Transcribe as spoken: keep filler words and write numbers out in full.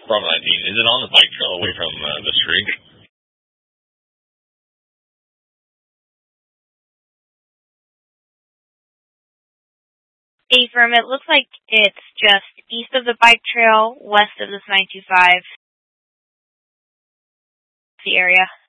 From nineteen. Is it on the bike trail away from uh, the street? Affirm, it looks like it's just east of the bike trail, west of this nine two five. The area.